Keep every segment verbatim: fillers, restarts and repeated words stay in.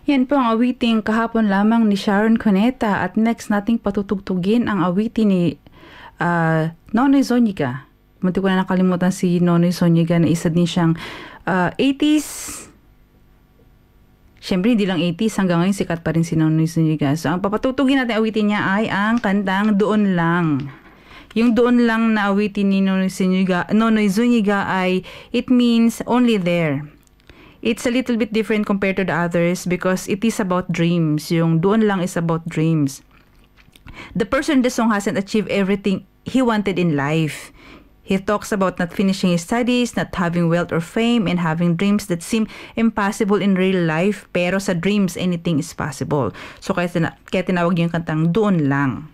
Yan po ang awiting kahapon lamang ni Sharon Cuneta at next nating patutugtugin ang awitin ni uh, Nonoy Zoniga. Munti ko na nakalimutan si Nonoy Zoniga na isa din siyang uh, eighties. Siyempre hindi lang eighties, hanggang ngayon sikat pa rin si Nonoy Zoniga. So ang papatutugin natin awitin niya ay ang kantang Doon Lang. Yung Doon Lang na awitin ni Nonoy Zoniga, Nonoy Zoniga ay it means only there. It's a little bit different compared to the others because it is about dreams. Yung Doon Lang is about dreams. The person in the song hasn't achieved everything he wanted in life. He talks about not finishing his studies, not having wealth or fame, and having dreams that seem impossible in real life. Pero sa dreams, anything is possible. So kaya, tina- kaya tinawag yung kantang Doon Lang.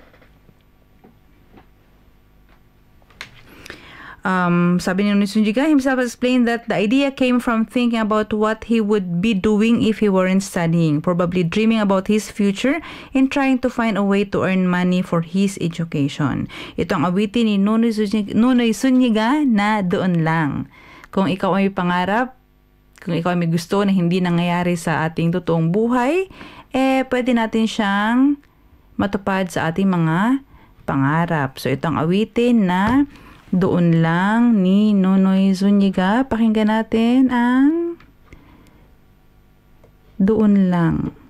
Um, sabi ni Nonoy Zoniga himself explained that the idea came from thinking about what he would be doing if he weren't studying, probably dreaming about his future and trying to find a way to earn money for his education. Ito ang awitin ni Nonoy Zoniga, Nonoy Zoniga na Doon Lang. Kung ikaw ay pangarap, kung ikaw ay may gusto na hindi nangyayari sa ating totoong buhay, eh pwede natin siyang matupad sa ating mga pangarap. So ito ang awitin na Doon Lang ni Nonoy Zoniga. Pakinggan natin ang Doon Lang.